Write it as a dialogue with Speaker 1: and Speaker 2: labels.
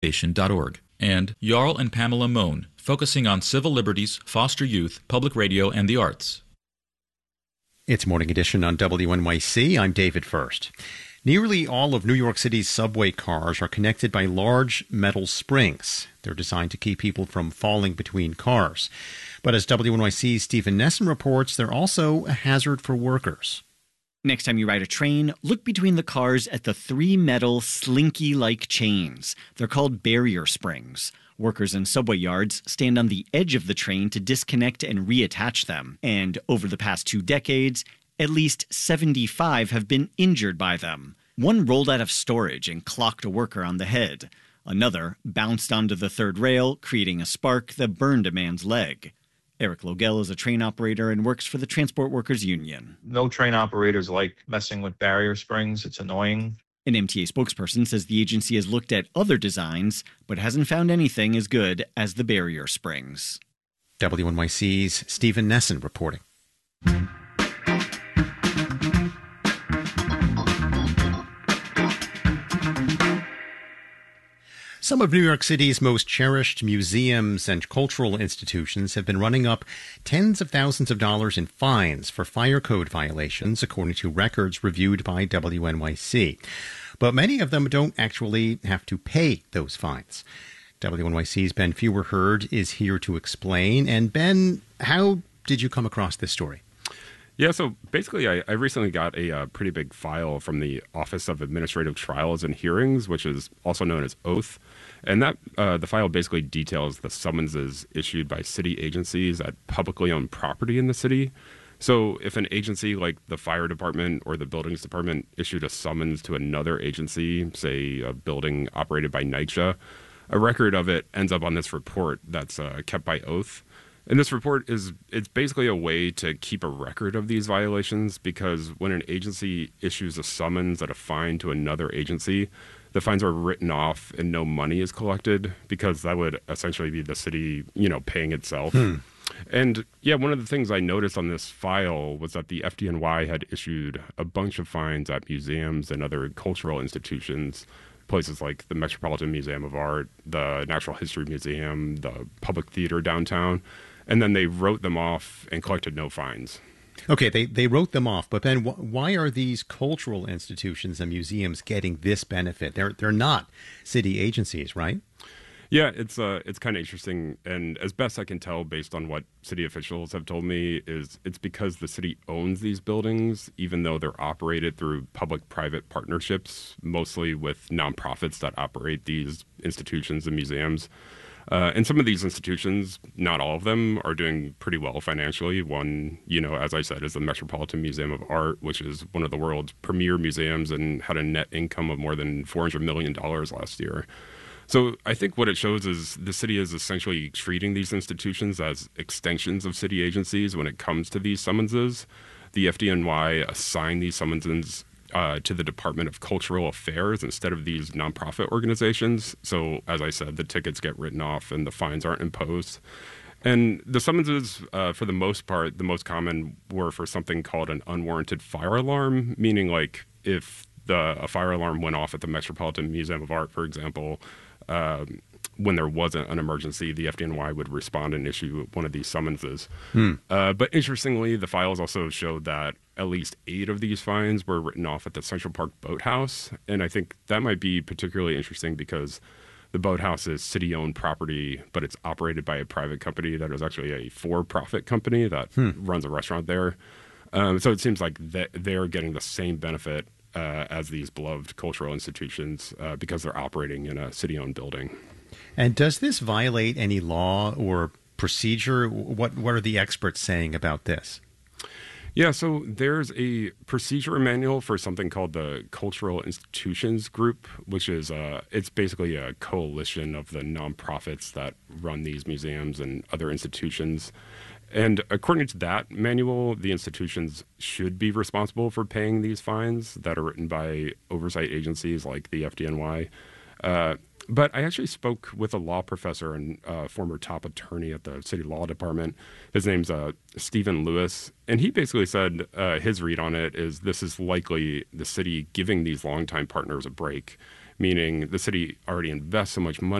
Speaker 1: and Jarl and Pamela Mohn, focusing on civil liberties, foster youth, public radio, and the arts.
Speaker 2: It's Morning Edition on WNYC. I'm David First. Nearly all of New York City's subway cars are connected by large metal springs. They're designed to keep people from falling between cars. But as WNYC's Stephen Nesson reports, they're also a hazard for workers.
Speaker 3: Next time you ride a train, look between the cars at the three metal slinky-like chains. They're called barrier springs. Workers in subway yards stand on the edge of the train to disconnect and reattach them. And over the past 2 decades, at least 75 have been injured by them. One rolled out of storage and clocked a worker on the head. Another bounced onto the third rail, creating a spark that burned a man's leg. Eric Logel is a train operator and works for the Transport Workers Union.
Speaker 4: No train operators like messing with barrier springs. It's annoying.
Speaker 3: An MTA spokesperson says the agency has looked at other designs, but hasn't found anything as good as the barrier springs.
Speaker 2: WNYC's Stephen Nesson reporting. Some of New York City's most cherished museums and cultural institutions have been running up tens of thousands of dollars in fines for fire code violations, according to records reviewed by WNYC. But many of them don't actually have to pay those fines. WNYC's Ben Feuerherd is here to explain. And Ben, how did you come across this story?
Speaker 5: Yeah, so basically I recently got a pretty big file from the Office of Administrative Trials and Hearings, which is also known as OATH. And that the file basically details the summonses issued by city agencies at publicly owned property in the city. So if an agency like the fire department or the buildings department issued a summons to another agency, say a building operated by NYCHA, a record of it ends up on this report that's kept by OATH. And this report it's basically a way to keep a record of these violations, because when an agency issues a summons at a fine to another agency, the fines are written off and no money is collected, because that would essentially be the city, paying itself. And yeah, one of the things I noticed on this file was that the FDNY had issued a bunch of fines at museums and other cultural institutions, places like the Metropolitan Museum of Art, the Natural History Museum, the Public Theater downtown. And then they wrote them off and collected no fines.
Speaker 2: Okay, they wrote them off, but then why are these cultural institutions and museums getting this benefit? They're not city agencies, right?
Speaker 5: Yeah, it's kind of interesting, and as best I can tell, based on what city officials have told me, is it's because the city owns these buildings, even though they're operated through public-private partnerships, mostly with nonprofits that operate these institutions and museums. And some of these institutions, not all of them, are doing pretty well financially. One, as I said, is the Metropolitan Museum of Art, which is one of the world's premier museums and had a net income of more than $400 million last year. So I think what it shows is the city is essentially treating these institutions as extensions of city agencies when it comes to these summonses. The FDNY assigned these summonses to the Department of Cultural Affairs instead of these nonprofit organizations. So, as I said, the tickets get written off and the fines aren't imposed. And the summonses, for the most part, the most common were for something called an unwarranted fire alarm, meaning like if a fire alarm went off at the Metropolitan Museum of Art, for example, when there wasn't an emergency, the FDNY would respond and issue one of these summonses. But interestingly, the files also showed that at least 8 of these fines were written off at the Central Park Boathouse. And I think that might be particularly interesting because the boathouse is city-owned property, but it's operated by a private company that is actually a for-profit company that runs a restaurant there. So it seems like they're getting the same benefit as these beloved cultural institutions because they're operating in a city-owned building.
Speaker 2: And does this violate any law or procedure? What are the experts saying about this?
Speaker 5: Yeah, so there's a procedure manual for something called the Cultural Institutions Group, which is it's basically a coalition of the nonprofits that run these museums and other institutions. And according to that manual, the institutions should be responsible for paying these fines that are written by oversight agencies like the FDNY. But I actually spoke with a law professor and former top attorney at the city law department. His name's Stephen Lewis. And he basically said his read on it is this is likely the city giving these longtime partners a break, meaning the city already invests so much money